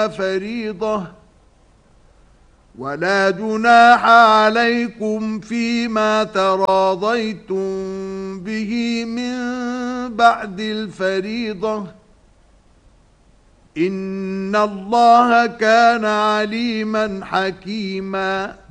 فريضة ولا جناح عليكم فيما تراضيتم به من بعد الفريضة إن الله كان عليما حكيما